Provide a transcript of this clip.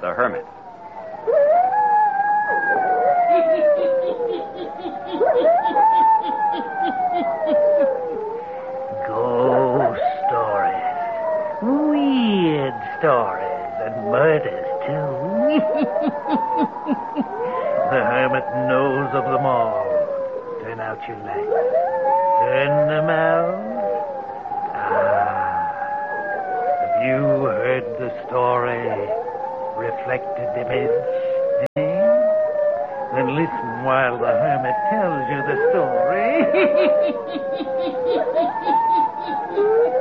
the Hermit. Ghost stories. Weird stories and murders, too. The Hermit knows of them all. Turn out your lights. Turn them out. Have you heard the story, Reflected Image? Then listen while the Hermit tells you the story.